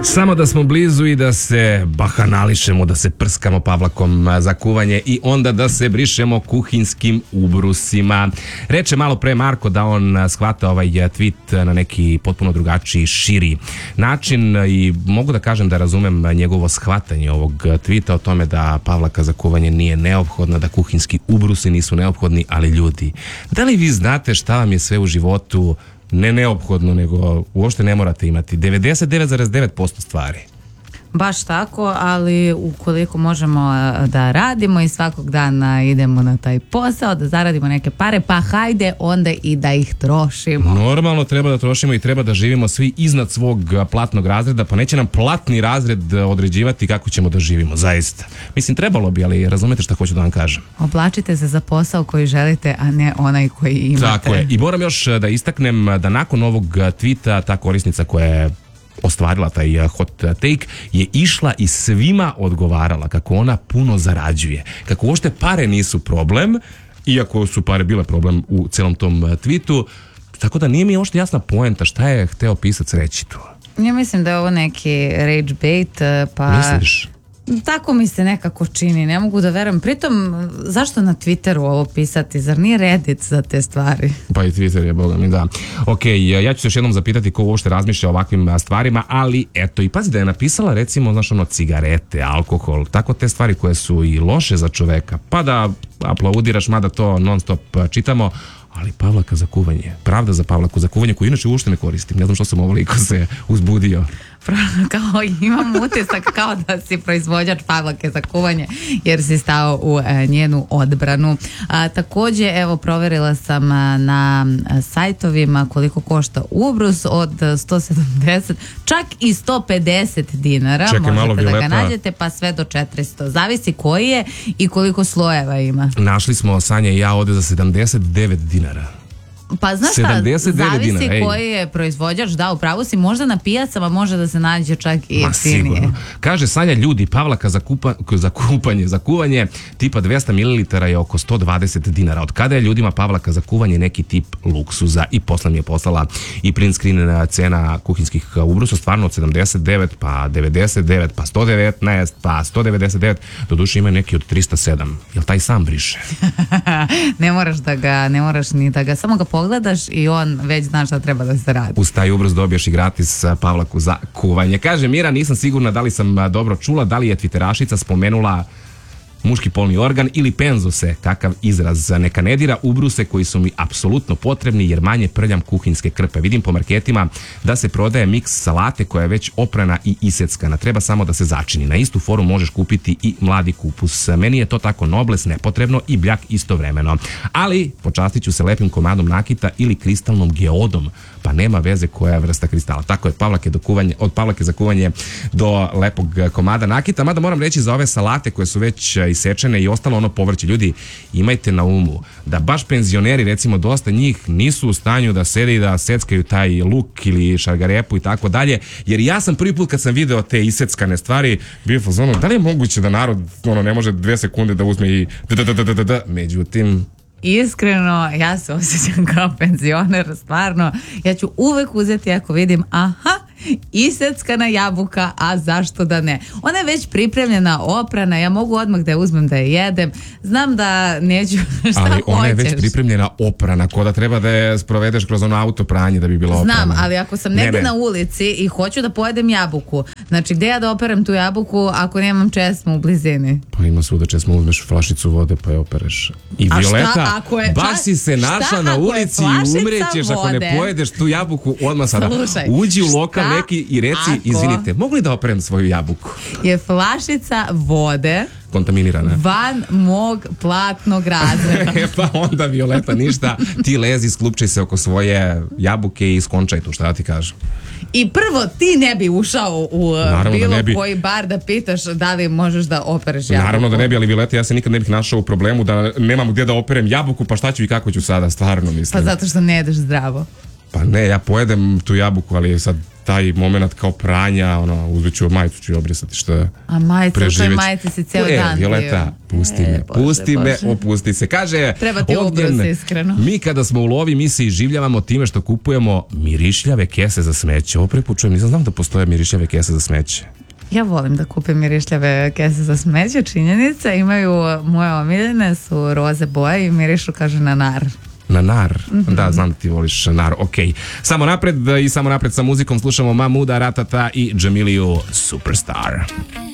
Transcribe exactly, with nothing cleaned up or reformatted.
Samo da smo blizu i da se bahanališemo, da se prskamo Pavlakom za kuvanje i onda da se brišemo kuhinskim ubrusima. Reče malo pre Marko da on shvata ovaj tweet na neki potpuno drugačiji, širi način i mogu da kažem da razumem njegovo shvatanje ovog tweeta o tome da Pavlaka za kuvanje nije neophodna, da kuhinski ubrusi nisu neophodni, ali ljudi, da li vi znate šta vam je sve u životu ne neophodno, nego uopšte ne morate imati devedeset devet zarez devet posto stvari. Baš tako, ali ukoliko možemo da radimo i svakog dana idemo na taj posao, da zaradimo neke pare, pa hajde onda i da ih trošimo. Normalno treba da trošimo i treba da živimo svi iznad svog platnog razreda, pa neće nam platni razred određivati kako ćemo da živimo, zaista. Mislim, trebalo bi, ali razumete šta hoću da vam kažem. Oblačite se za posao koji želite, a ne onaj koji imate. Tako je. I moram još da istaknem da nakon ovog tweeta ta korisnica koja je ostvarila taj hot take je išla i svima odgovarala kako ona puno zarađuje, kako uopšte pare nisu problem, iako su pare bile problem u celom tom tweetu, tako da nije mi uopšte jasna poenta šta je hteo pisac reći tu. Ja mislim da je ovo neki rage bait, pa... Misliš? Tako mi se nekako čini, ne mogu da verujem. Pritom, zašto na Twitteru ovo pisati? Zar nije Reddit za te stvari? Pa i Twitter je, boga mi, da. Ok, ja ću se još jednom zapitati ko uopšte razmišlja o ovakvim stvarima, ali eto, i pazi da je napisala recimo, znaš ono, cigarete, alkohol, tako te stvari koje su i loše za čoveka, pa da aplaudiraš, mada to non stop čitamo, ali Pavlaka za kuvanje, pravda za Pavlaku za kuvanje, koju inače uopšte ne koristim, ne znam što sam ovoliko se uzbudio. Kao imam utisak kao da si proizvođač Pavlake za kuvanje jer si stao u e, njenu odbranu. A, takođe, evo, proverila sam a, na a, sajtovima koliko košta ubrus od sto sedamdeset, čak i sto pedeset dinara. Čekaj, možete malo, da ga Violeta, nađete, pa sve do četiristo. Zavisi koji je i koliko slojeva ima. Našli smo, Sanja i ja, ovde za sedamdeset devet dinara. Pa znaš šta, zavisi koji je proizvođač, da, upravo si, možda na pijacama može da se nađe čak i jeftinije. Kaže Sanja, ljudi, Pavlaka za, kupa, za kupanje, za kuvanje tipa dvesta mililitara je oko sto dvadeset dinara. Od kada je ljudima Pavlaka za kuvanje neki tip luksuza? I posle mi je poslala i print screen cena kuhinskih ubrusa, stvarno od sedamdeset devet, pa devedeset devet, pa sto devetnaest, pa sto devedeset devet, doduše ima neki od trista sedam. Jel taj sam briše? Ne moraš da ga, ne moraš ni da ga, samo ga pogledaš i on već zna šta treba da se radi. Uz taj ubrus dobiješ i gratis Pavlaku za kuvanje. Kaže Mira, nisam sigurna da li sam dobro čula, da li je Twitterašica spomenula muški polni organ ili penzose, kakav izraz. Neka ne dira ubruse koji su mi apsolutno potrebni jer manje prljam kuhinske krpe. Vidim po marketima da se prodaje miks salate koja je već oprana i iseckana. Treba samo da se začini. Na istu foru možeš kupiti i mladi kupus. Meni je to tako nobles, nepotrebno i bljak istovremeno. Ali počastit ću se lepim komadom nakita ili kristalnom geodom, pa nema veze koja je vrsta kristala. Tako je, Pavlake do kuvanje, od Pavlake za kuvanje do lepog komada nakita. Mada moram reći za ove salate koje su već isečene i ostalo ono povrće. Ljudi, imajte na umu da baš penzioneri, recimo dosta njih, nisu u stanju da sede i da seckaju taj luk ili šargarepu i tako dalje, jer ja sam prvi put kad sam video te iseckane stvari bio fazonu, da li je moguće da narod ono, ne može dve sekunde da uzme i da da da da da da, međutim iskreno, ja se osjećam kao penzioner, stvarno, ja ću uvek uzeti ako vidim, aha, iseckana jabuka, a zašto da ne? Ona je već pripremljena, oprana, ja mogu odmah da je uzmem da je jedem, znam da neću šta ali ona hoćeš. Je već pripremljena, oprana, ko da treba da je sprovedeš kroz ono auto pranje da bi bila oprana. Znam, ali ako sam negde ne, ne. na ulici i hoću da pojedem jabuku, znači gde ja da operem tu jabuku ako nemam česmu u blizini? Pa ima svuda česmu, uzmeš flašicu vode pa je opereš. I a Violeta, šta, ako je, baš si se našla na ulici i umrećeš ako ne pojedeš tu jabuku odmah sada. Slušaj, uđi u lokal neki i reci, ako izvinite, mogu li da operem svoju jabuku? Je flašica vode kontaminirana van mog platnog razreda. E pa onda, Violeta, ništa, ti lezi, sklupčaj se oko svoje jabuke i skončaj tu, šta da ti kažem. I prvo, ti ne bi ušao u naravno bilo da bi. koji bar da pitaš da li možeš da opereš jabuku. Naravno da ne bi, ali Violeta, ja se nikad ne bih našao u problemu da nemam gdje da operem jabuku, pa šta ću i kako ću sada, stvarno mislim. Pa zato što ne jedeš zdravo. Pa ne, ja pojedem tu jabuku, ali sad taj moment kao pranja, ono, uzet ću majicu, ću obrisati što je A majica, u toj preživeć. majici si ceo e, dan bio. Violeta, pusti E, me, Bože, pusti Bože. me, opusti se. Kaže, Treba ti Ognjen, obraz, iskreno. mi kada smo u lovi, mi se iživljavamo time što kupujemo mirišljave kese za smeće. Ovo prvi put čujem, nisam znam da postoje mirišljave kese za smeće. Ja volim da kupim mirišljave kese za smeće, činjenica. Imaju, moje omiljene su roze boje i mirišu, kaže, na nar. Na nar, mm-hmm. Da, znam da ti voliš nar, ok. Samo napred i samo napred sa muzikom slušamo Mamuda, Ratata i Džemiliju Superstar.